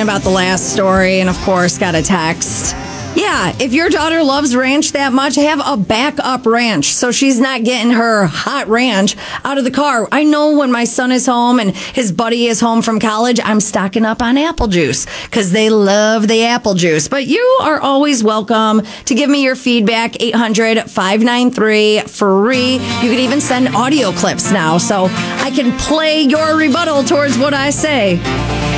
talking about the last story, and of course, got a text. Yeah, if your daughter loves ranch that much, have a backup ranch so she's not getting her hot ranch out of the car. I know when my son is home and his buddy is home from college, I'm stocking up on apple juice because they love the apple juice. But you are always welcome to give me your feedback, 800-593-FREE. You can even send audio clips now so I can play your rebuttal towards what I say.